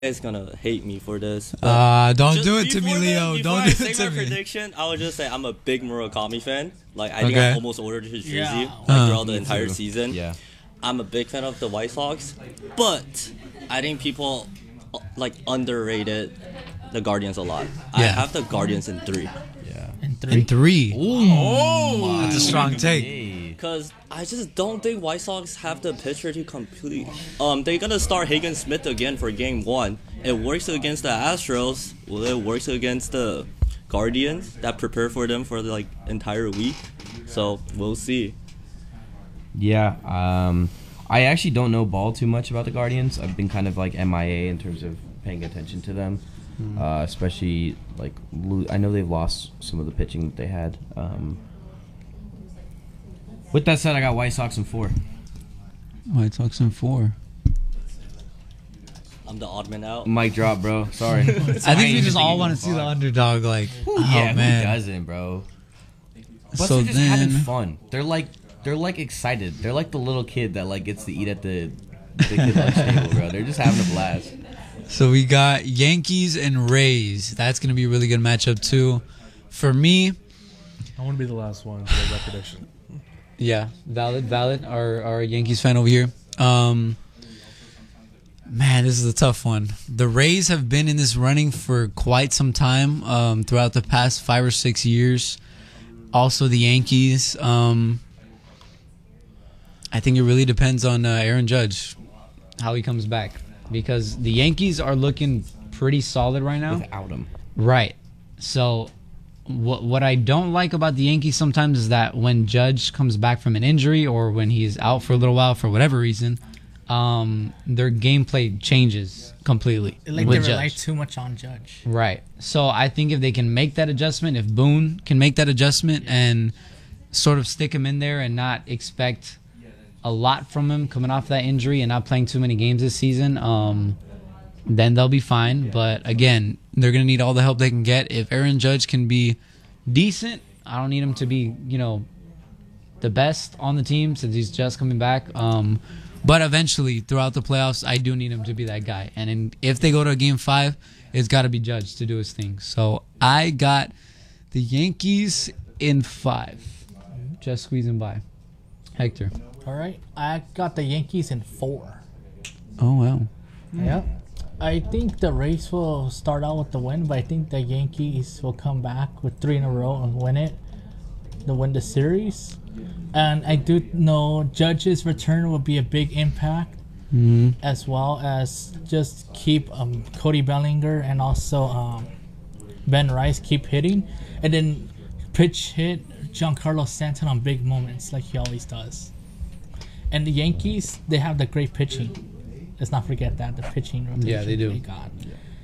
guys gonna hate me for this. Don't do it to me, Leo. Don't do it to Say my me. prediction, I would just say I'm a big Murakami fan. Like I think Okay. I almost ordered his jersey Yeah. throughout the entire season. Yeah. I'm a big fan of the White Sox, but I think people like underrated the Guardians a lot. I Yeah. have the Guardians in 3 Yeah. In 3. Oh, That's a strong take. because I just don't think White Sox have the pitcher to complete. They're gonna start Hagen Smith again for Game 1. It works against the Astros. Will it works against the Guardians that prepare for them for the entire week? So we'll see. Yeah. I actually don't know ball too much about the Guardians. I've been kind of like MIA in terms of paying attention to them. Especially I know they've lost some of the pitching that they had. With that said, I got White Sox in 4. White Sox in 4. I'm the odd man out. Mic drop, bro. Sorry. I think we just all want to see the underdog. Yeah, oh man. who doesn't, bro? But So they're just having then- fun. They're like excited. They're like the little kid that gets to eat at the kid lunch table, bro. They're just having a blast. So we got Yankees and Rays. That's gonna be a really good matchup too. For me, I want to be the last one to make that prediction. yeah, valid. Our Yankees fan over here. Man, this is a tough one. The Rays have been in this running for quite some time, throughout the past 5 or 6 years. Also, the Yankees. I think it really depends on Aaron Judge, how he comes back, because the Yankees are looking pretty solid right now. Without him. Right. So what I don't like about the Yankees sometimes is that when Judge comes back from an injury or when he's out for a little while for whatever reason, their gameplay changes completely. Like with they rely Judge. too much on Judge. Right. So I think if they can make that adjustment, if Boone can make that adjustment and sort of stick him in there and not expect a lot from him coming off that injury and not playing too many games this season, then they'll be fine. But again, they're going to need all the help they can get. If Aaron Judge can be decent, I don't need him to be, the best on the team since he's just coming back. But eventually, throughout the playoffs, I do need him to be that guy. And if they go to a Game 5, it's got to be Judge to do his thing. So I got the Yankees in 5. Just squeezing by. Hector. All right, I got the Yankees in 4. Oh, wow. Yeah. I think the Rays will start out with the win, but I think the Yankees will come back with 3 in a row and win it. To win the series. And I do know Judge's return will be a big impact, as well as just keep Cody Bellinger and also Ben Rice keep hitting, and then pitch hit Giancarlo Stanton on big moments like he always does. And the Yankees, they have the great pitching. Let's not forget that the pitching rotation Yeah, they do. They got.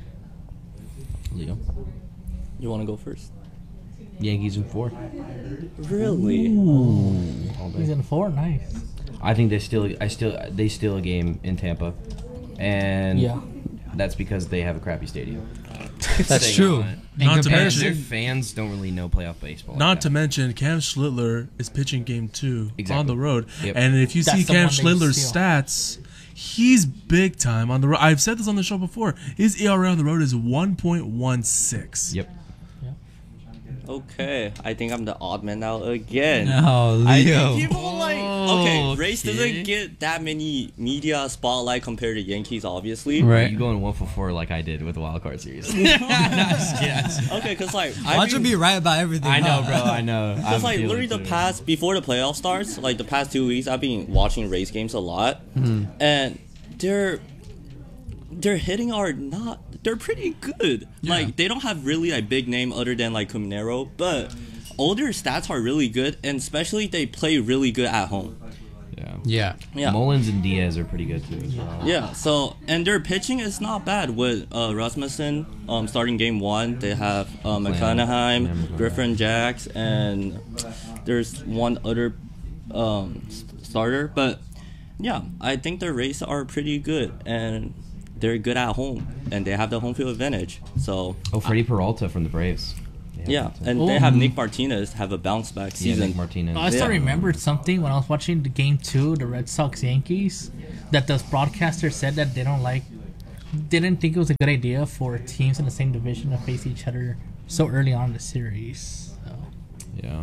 Leo. You want to go first? Yankees in 4. Really? All day. He's in 4, nice. I think they steal a game in Tampa, and Yeah. that's because they have a crappy stadium. That's Staying true. on it. In Not to comparison, Their fans don't really know playoff baseball. like Not that. to mention, Cam Schlittler is pitching Game 2 Exactly. on the road, Yep. and if you That's see the Cam one they Schlittler's steal. stats, he's big time on the road. I've said this on the show before. His ERA on the road is 1.16. Yep. Okay, I think I'm the odd man out again. No, I Leo. think people okay, Rays Okay. doesn't get that many media spotlight compared to Yankees, obviously. Right. You going 1 for 4 like I did with the wild card series. Okay, because Why don't you be right about everything? I know, huh? bro. I know. Because literally before the playoff starts, the past 2 weeks, I've been watching Rays games a lot, and their hitting are not. They're pretty good. They don't have really a big name other than Cuminero, but all their stats are really good, and especially they play really good at home. Yeah. Yeah. Mullins and Diaz are pretty good too as well. Yeah, so and their pitching is not bad with Rasmussen starting Game 1. They have McConaughey, Griffin Jacks, and there's one other starter. But yeah, I think the Rays are pretty good, and they're good at home, and they have the home field advantage. So Freddie Peralta from the Braves. yeah, and they have Nick Martinez have a bounce back season. Nick Martinez. I still remembered something when I was watching the Game 2, the Red Sox Yankees, that the broadcaster said that they don't like didn't think it was a good idea for teams in the same division to face each other so early on in the series. So. Yeah.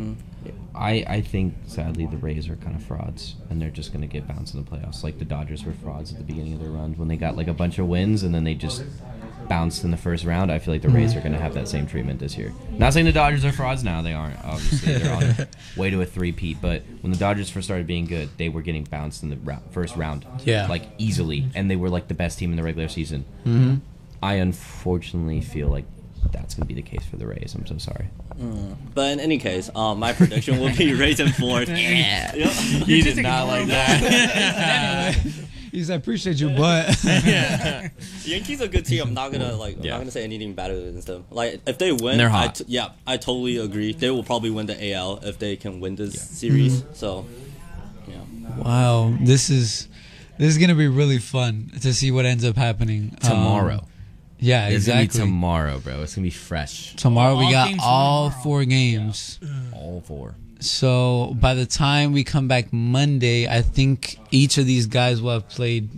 I think sadly the Rays are kind of frauds, and they're just going to get bounced in the playoffs. Like the Dodgers were frauds at the beginning of their run when they got like a bunch of wins and then they just bounced in the first round. I feel like the Rays are going to have that same treatment this year. Not saying the Dodgers are frauds now; they aren't. Obviously, they're on their way to a three-peat. But when the Dodgers first started being good, they were getting bounced in the first round, like easily, and they were like the best team in the regular season. Mm-hmm. I unfortunately feel like that's going to be the case for the Rays. I'm so sorry. But in any case, my prediction will be Rays in fourth. Yeah. Yep. You did not like that. He said, "I appreciate you, but Yankees are a good team. I'm not gonna I'm not gonna say anything bad against them. Like if they win, they're hot. I totally agree. They will probably win the AL if they can win this series. So, yeah. wow, this is gonna be really fun to see what ends up happening Tomorrow. Yeah, It's going to exactly. be tomorrow, bro. It's going to be fresh. Tomorrow we All got games all tomorrow. 4 games. All 4. So by the time we come back Monday, I think each of these guys will have played.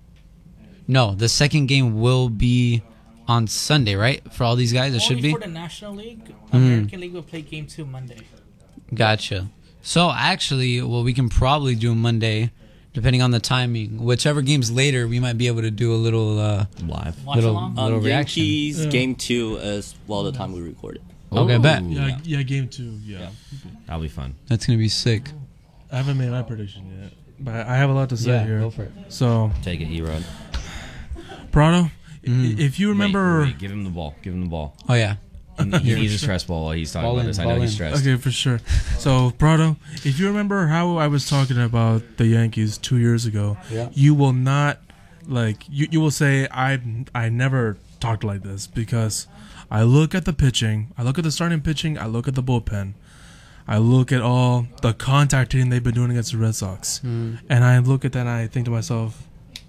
No, the second game will be on Sunday, right? For all these guys, it should Only be. for the National League. American League will play Game 2 Monday. Gotcha. So actually, what we can probably do Monday, depending on the timing, whichever game's later, we might be able to do a little Live. Watch little along. little reaction. Yankees game 2 is the time we record it. Okay, bet. Yeah, game 2. Yeah. That'll be fun. That's gonna be sick. I haven't made my prediction yet, but I have a lot to say here. go for it. So, Take it, E-Rod. Prado, if you remember, Wait, give him the ball. Give him the ball. Oh yeah. He needs a stress ball while he's talking Ball about in, this. I ball know he's in. stressed. okay, for sure. So, Prado, if you remember how I was talking about the Yankees 2 years ago, Yeah. you will not you will say I never talked like this because I look at the pitching, I look at the starting pitching, I look at the bullpen, I look at all the contact hitting they've been doing against the Red Sox, and I look at that and I think to myself,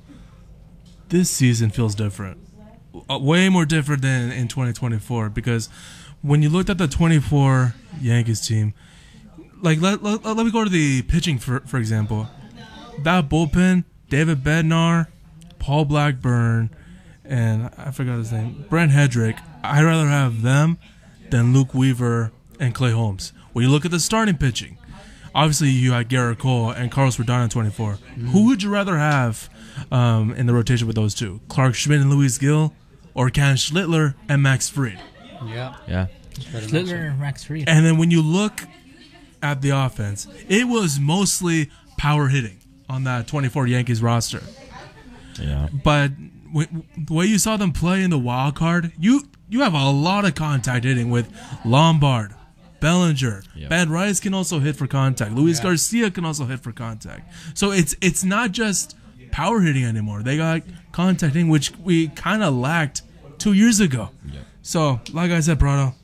this season feels different, way more different than in 2024 because when you looked at the 24 Yankees team, like let me go to the pitching for example, that bullpen, David Bednar, Paul Blackburn, and I forgot his name, Brent Hedrick. I'd rather have them than Luke Weaver and Clay Holmes. When you look at the starting pitching, obviously you had Garrett Cole and Carlos Rodon in 24. Who would you rather have in the rotation with those two? Clark Schmidt and Luis Gill, or Cam Schlittler and Max Fried? Yeah. Yeah. Schlittler and Max Fried. And then when you look at the offense, it was mostly power hitting on that 24 Yankees roster. Yeah. But the way you saw them play in the wild card, you have a lot of contact hitting with Lombard, Bellinger. Yep. Ben Rice can also hit for contact. Luis Garcia can also hit for contact. So it's not just power hitting anymore. They got contact hitting, which we kind of lacked 2 years ago. Yep. So, like I said, Prado,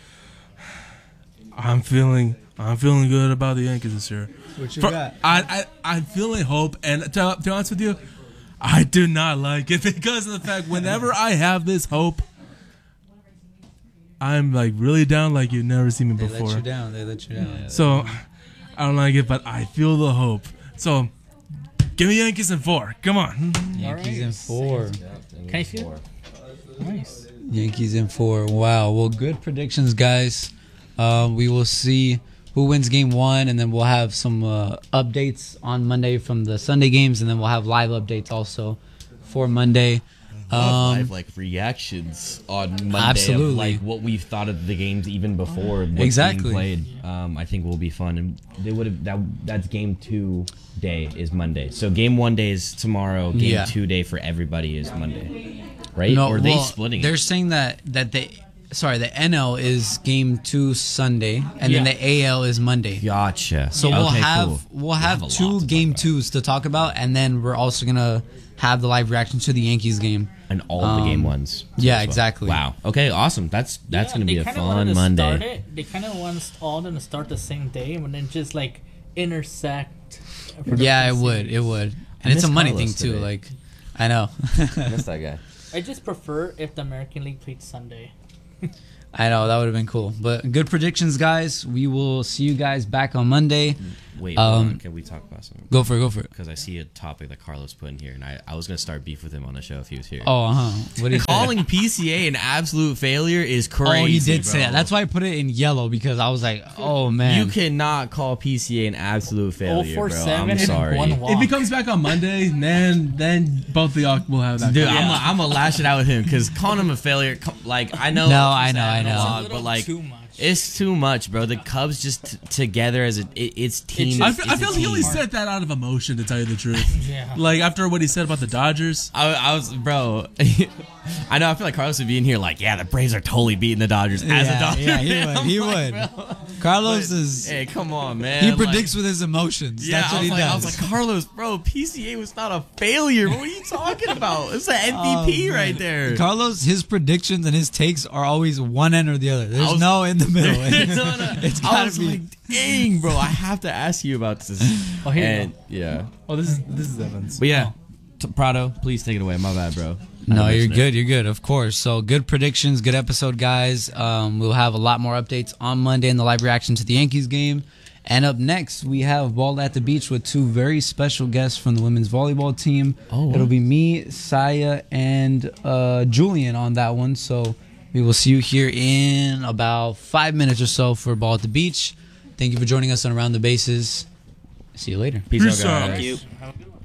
I'm feeling good about the Yankees this year. What you got? I'm feeling hope, and to be honest with you, I do not like it because of the fact whenever I have this hope, I'm like really down like you've never seen me They before. let you down. They let you down. So I don't like it, but I feel the hope. So give me Yankees in 4. Come on. Yankees in 4. Can I see it? Nice. Yankees in 4. Wow. Well, good predictions, guys. We will see who wins game 1, and then we'll have some updates on Monday from the Sunday games, and then we'll have live updates also for Monday. Live reactions on Monday Absolutely. of like what we've thought of the games even before what's Exactly. being played. I think will be fun, and they would have that's game 2 day is Monday. So game 1 day is tomorrow. Game 2 day for everybody is Monday, right? No, or are they well, splitting? They're saying that the NL is game 2 Sunday, and then the AL is Monday. Gotcha. So Okay, we'll have cool. we'll have a lot to two talk game about. 2s to talk about, and then we're also gonna have the live reaction to the Yankees game. and all of the game 1s. yeah, as well. exactly. Wow. Okay, awesome. That's gonna be a fun They Monday. kind of want all them to start the same day, and then just like intersect. for Yeah, it different would. series. It would, I and it's a miss money Carlos thing too. today. Like, I know. I missed that guy. I just prefer if the American League played Sunday. I know that would have been cool. But good predictions, guys. We will see you guys back on Monday. Wait, hold on. Can we talk about something? Go for it. Because I see a topic that Carlos put in here, and I was going to start beef with him on the show if he was here. Oh, What do you Calling PCA an absolute failure is crazy. Oh, he did say bro. that. That's why I put it in yellow, because I was like, oh, man. You cannot call PCA an absolute failure, bro. 0-for-7 I'm and sorry. 1 walk. If he comes back on Monday, then both of y'all will have that. Dude, conversation. I'm gonna lash it out with him because calling him a failure, like I know. No, I know. It's a but little like too much. it's too much, bro. The Cubs just together as it's team. I it's a feel he only team. said that out of emotion, to tell you the truth. Yeah. Like after what he said about the Dodgers. I was, bro. I know. I feel like Carlos would be in here like, yeah, the Braves are totally beating the Dodgers as a Dodger. Yeah, he would. I'm He like, would. bro. Carlos But, is. Hey, come on, man. He Like, predicts with his emotions. Yeah, That's what he does. I was like, Carlos, bro, PCA was not a failure. What are you talking about? It's an MVP right there. Carlos, his predictions and his takes are always one end or the other. There's no in the middle. It's I gotta was be. like, dang, bro, I have to ask you about this. Oh, here you And go. yeah, Oh, this is Evans. but yeah, Prado, please take it away. My bad, bro. No, you're good. You're good. Of course. So good predictions, good episode, guys. We'll have a lot more updates on Monday in the live reaction to the Yankees game. And up next, we have Ball at the Beach with two very special guests from the women's volleyball team. Oh, It'll be me, Saya, and Julian on that one. So we will see you here in about 5 minutes or so for Ball at the Beach. Thank you for joining us on Around the Bases. See you later. Peace Peace out, out. guys. Thank you.